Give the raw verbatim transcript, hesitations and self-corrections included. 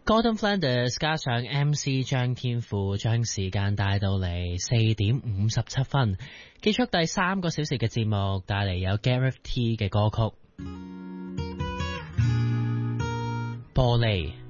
Gordon Flanders 加上 M C 張天賦，將時間帶到嚟四點五十七分，結束第三個小時嘅節目，帶嚟有 Gareth T 嘅歌曲《玻璃》。